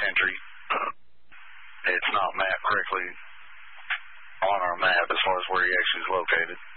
entry. It's not mapped correctly on our map as far as where he actually is located.